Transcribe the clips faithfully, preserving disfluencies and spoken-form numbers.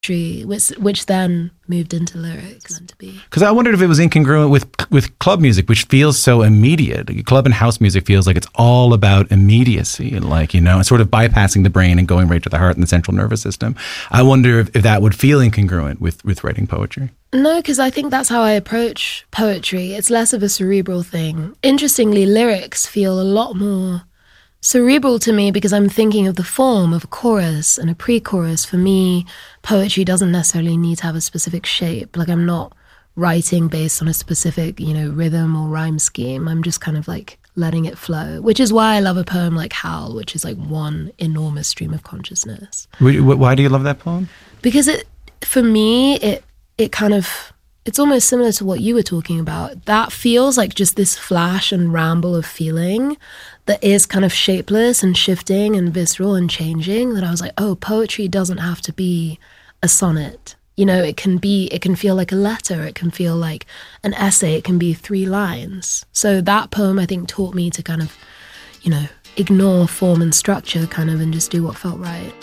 which which then moved into lyrics. Meant to be. Because I wondered if it was incongruent with with club music, which feels so immediate. Club and house music feels like it's all about immediacy and like, you know, sort of bypassing the brain and going right to the heart and the central nervous system. I wonder if, if that would feel incongruent with, with writing poetry. No, because I think that's how I approach poetry. It's less of a cerebral thing. Interestingly, lyrics feel a lot more cerebral to me because I'm thinking of the form of a chorus and a pre-chorus. For me, poetry doesn't necessarily need to have a specific shape. Like, I'm not writing based on a specific, you know, rhythm or rhyme scheme. I'm just kind of like letting it flow, which is why I love a poem like Howl, which is like one enormous stream of consciousness. Why do you love that poem? Because it, for me, it it kind of, it's almost similar to what you were talking about. That feels like just this flash and ramble of feeling that is kind of shapeless and shifting and visceral and changing, that I was like, oh, poetry doesn't have to be a sonnet. You know, it can be, it can feel like a letter, it can feel like an essay, it can be three lines. So that poem, I think, taught me to kind of, you know, ignore form and structure kind of and just do what felt right.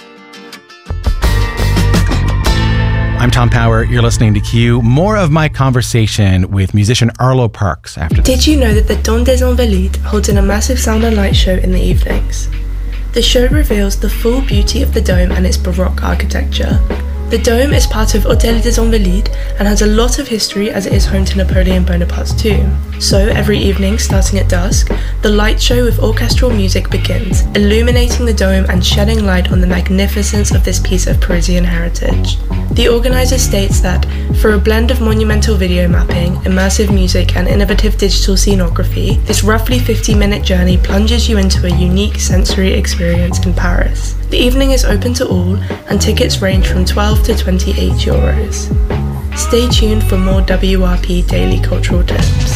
I'm Tom Power. You're listening to Q. More of my conversation with musician Arlo Parks after this. Did you know that the Dôme des Invalides holds in a massive sound and light show in the evenings? The show reveals the full beauty of the dome and its Baroque architecture. The dome is part of Hôtel des Invalides and has a lot of history as it is home to Napoleon Bonaparte's tomb. So every evening, starting at dusk, the light show with orchestral music begins, illuminating the dome and shedding light on the magnificence of this piece of Parisian heritage. The organizer states that, for a blend of monumental video mapping, immersive music and innovative digital scenography, this roughly fifty-minute journey plunges you into a unique sensory experience in Paris. The evening is open to all, and tickets range from twelve to twenty-eight euros. Stay tuned for more W R P daily cultural tips.